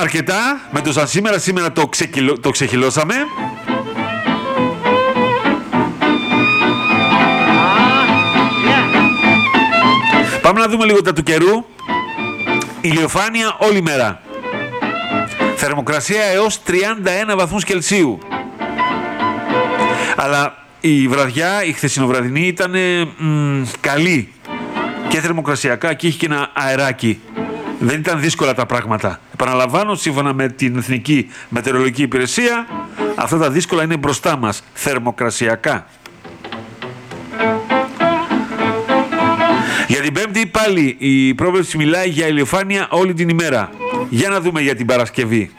αρκετά με το σαν σήμερα. Σήμερα το ξεχυλώσαμε. Πάμε να δούμε λίγο τα του καιρού. Ηλιοφάνεια όλη μέρα. Θερμοκρασία έως 31 βαθμούς Κελσίου. Αλλά η βραδιά, η χθεσινοβραδινή ήταν καλή. Και θερμοκρασιακά και είχε και ένα αεράκι. Δεν ήταν δύσκολα τα πράγματα. Επαναλαμβάνω, σύμφωνα με την Εθνική Μετεωρολογική Υπηρεσία, αυτά τα δύσκολα είναι μπροστά μας, θερμοκρασιακά. Για την Πέμπτη πάλι η πρόβλεψη μιλάει για ηλιοφάνεια όλη την ημέρα. Για να δούμε για την Παρασκευή.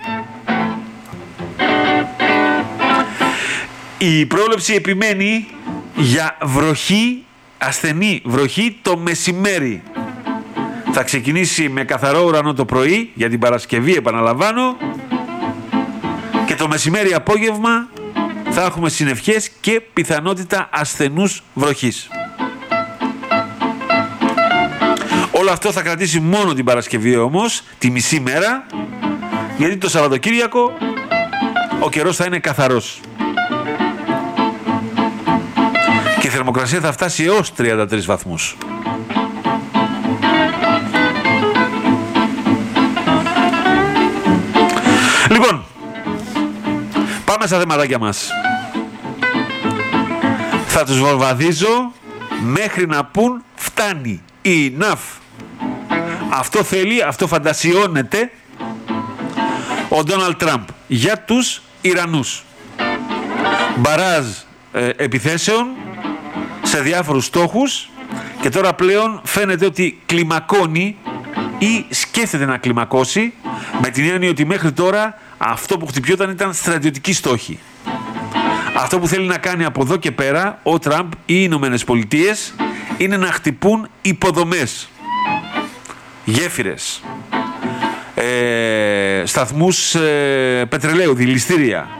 Η πρόβλεψη επιμένει για βροχή, ασθενή βροχή το μεσημέρι. Θα ξεκινήσει με καθαρό ουρανό το πρωί, για την Παρασκευή επαναλαμβάνω, και το μεσημέρι απόγευμα θα έχουμε συννεφιές και πιθανότητα ασθενούς βροχής. Όλο αυτό θα κρατήσει μόνο την Παρασκευή όμως, τη μισή μέρα, γιατί το Σαββατοκύριακο ο καιρός θα είναι καθαρός. Και η θερμοκρασία θα φτάσει έως 33 βαθμούς. Λοιπόν, πάμε στα θεματάκια μας. Θα τους βομβαδίζω μέχρι να πουν φτάνει. Enough. Αυτό θέλει, αυτό φαντασιώνεται ο Ντόναλντ Τραμπ για τους Ιρανούς. Μπαράζ επιθέσεων σε διάφορους στόχους και τώρα πλέον φαίνεται ότι κλιμακώνει ή σκέφτεται να κλιμακώσει, με την έννοια ότι μέχρι τώρα αυτό που χτυπιόταν ήταν στρατιωτικοί στόχοι. Αυτό που θέλει να κάνει από εδώ και πέρα ο Τραμπ ή οι Ηνωμένες Πολιτείες είναι να χτυπούν υποδομές, γέφυρες, σταθμούς πετρελαίου, δηληστήρια,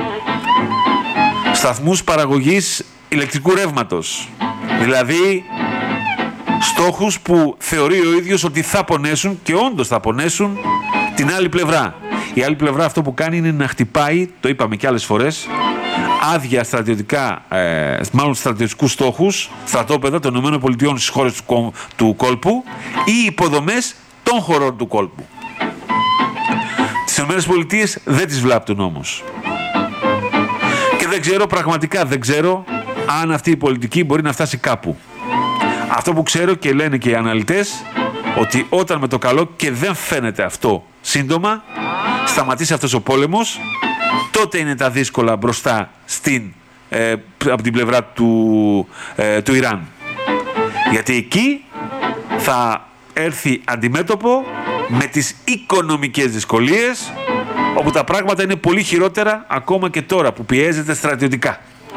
σταθμούς παραγωγής ηλεκτρικού ρεύματος. Δηλαδή στόχους που θεωρεί ο ίδιος ότι θα πονέσουν, και όντως θα πονέσουν, την άλλη πλευρά. Η άλλη πλευρά αυτό που κάνει είναι να χτυπάει, το είπαμε και άλλες φορές, άδεια στρατιωτικά, μάλλον στρατιωτικούς στόχους, στρατόπεδα των ΗΠΑ στις χώρες του κόλπου ή υποδομές των χωρών του κόλπου. Τις ΗΠΑ δεν τις βλάπτουν όμως. Και δεν ξέρω, πραγματικά δεν ξέρω, αν αυτή η πολιτική μπορεί να φτάσει κάπου. Αυτό που ξέρω και λένε και οι αναλυτές, ότι όταν με το καλό, και δεν φαίνεται αυτό σύντομα, σταματήσει αυτός ο πόλεμος, τότε είναι τα δύσκολα μπροστά από την πλευρά του Ιράν. Γιατί εκεί θα έρθει αντιμέτωπο με τις οικονομικές δυσκολίες, όπου τα πράγματα είναι πολύ χειρότερα ακόμα και τώρα που πιέζεται στρατιωτικά.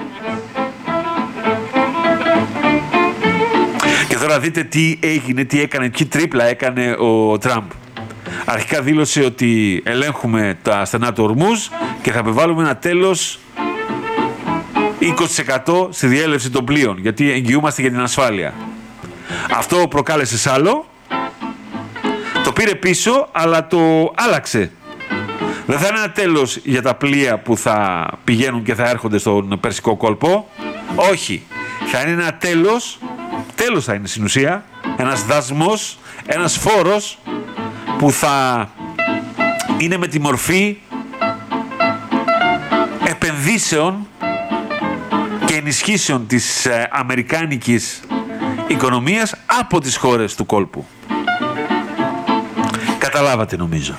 Και τώρα δείτε τι έγινε, τι έκανε, τι τρίπλα έκανε ο Τραμπ. Αρχικά δήλωσε ότι ελέγχουμε τα στενά του Ορμούζ και θα επιβάλλουμε ένα τέλος 20% στη διέλευση των πλοίων, γιατί εγγυούμαστε για την ασφάλεια. Αυτό προκάλεσε σάλο, το πήρε πίσω, αλλά το άλλαξε. Δεν θα είναι ένα τέλος για τα πλοία που θα πηγαίνουν και θα έρχονται στον Περσικό κόλπο. Όχι. Θα είναι ένα τέλος θα είναι στην ουσία, ένας δασμός, ένας φόρος που θα είναι με τη μορφή επενδύσεων και ενισχύσεων της αμερικάνικης οικονομίας από τις χώρες του κόλπου. Καταλάβατε νομίζω.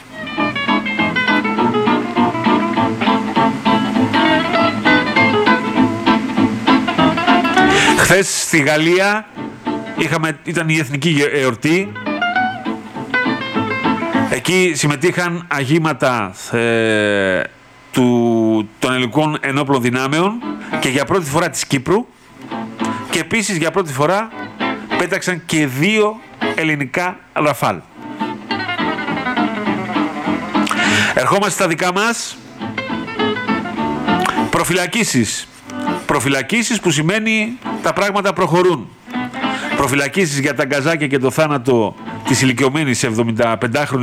Χθες στη Γαλλία ήταν η εθνική εορτή. Εκεί συμμετείχαν αγήματα των ελληνικών ενόπλων δυνάμεων και για πρώτη φορά της Κύπρου, και επίσης για πρώτη φορά πέταξαν και 2 ελληνικά Ραφάλ. Ερχόμαστε στα δικά μας. Προφυλακίσεις που σημαίνει τα πράγματα προχωρούν. Προφυλακίσεις για τα γκαζάκια και το θάνατο της ηλικιωμένης 75χρονης